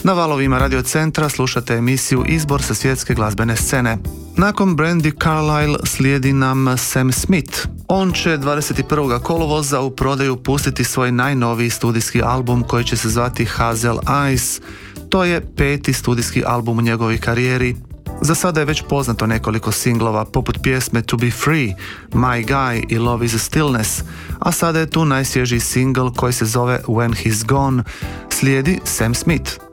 Na valovima Radio Centra slušate emisiju Izbor sa svjetske glazbene scene. Nakon Brandi Carlile slijedi nam Sam Smith. On će 21. kolovoza u prodaju pustiti svoj najnoviji studijski album koji će se zvati Hazel Eyes. To je 5. studijski album u njegovoj karijeri. Za sada je već poznato nekoliko singlova poput pjesme To Be Free, My Guy i Love Is a Stillness, a sada je tu najsvježiji singl koji se zove When He's Gone. Slijedi Sam Smith.